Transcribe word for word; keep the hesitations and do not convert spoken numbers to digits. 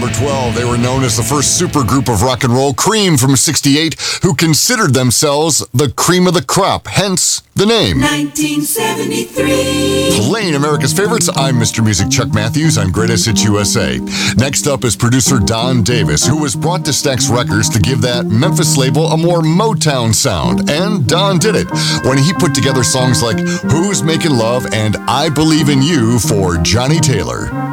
number twelve, they were known as the first supergroup of rock and roll, Cream from sixty-eight, who considered themselves the cream of the crop, hence the name. nineteen seventy-three. Playing America's favorites, I'm Mister Music Chuck Matthews on Greatest Hits U S A. Next up is producer Don Davis, who was brought to Stax Records to give that Memphis label a more Motown sound. And Don did it when he put together songs like Who's Making Love and I Believe in You for Johnny Taylor.